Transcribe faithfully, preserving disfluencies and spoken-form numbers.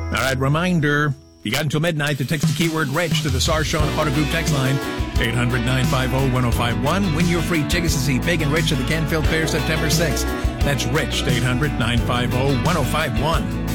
All right, reminder, you got until midnight to text the keyword Rich to the Sarshon Auto Group text line, eight hundred, nine five zero, one zero five one. Win your free tickets to see Big and Rich at the Canfield Fair September sixth. That's Rich, eight hundred, nine five zero, one zero five one.